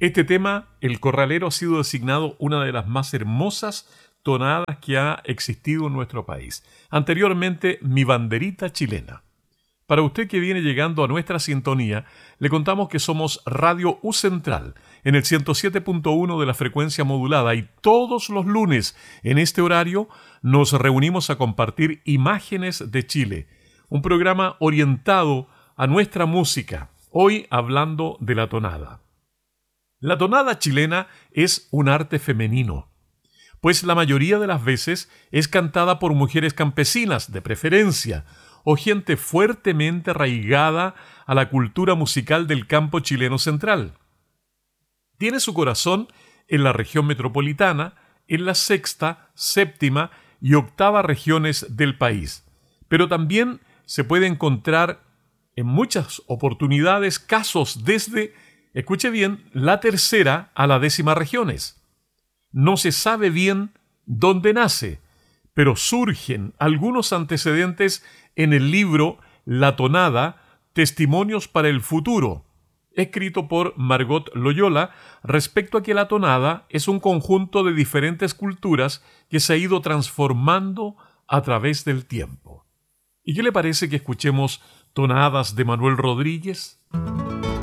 Este tema, El Corralero, ha sido designado una de las más hermosas tonadas que ha existido en nuestro país. Anteriormente, Mi Banderita Chilena. Para usted que viene llegando a nuestra sintonía, le contamos que somos Radio U Central en el 107.1 de la frecuencia modulada y todos los lunes en este horario nos reunimos a compartir Imágenes de Chile, un programa orientado a nuestra música, hoy hablando de la tonada. La tonada chilena es un arte femenino, pues la mayoría de las veces es cantada por mujeres campesinas, de preferencia, o gente fuertemente arraigada a la cultura musical del campo chileno central. Tiene su corazón en la región metropolitana, en la sexta, séptima y octava regiones del país, pero también se puede encontrar en muchas oportunidades casos desde, escuche bien, la tercera a la décima regiones. No se sabe bien dónde nace, pero surgen algunos antecedentes en el libro La Tonada, Testimonios para el Futuro, escrito por Margot Loyola, respecto a que la tonada es un conjunto de diferentes culturas que se ha ido transformando a través del tiempo. ¿Y qué le parece que escuchemos Tonadas de Manuel Rodríguez?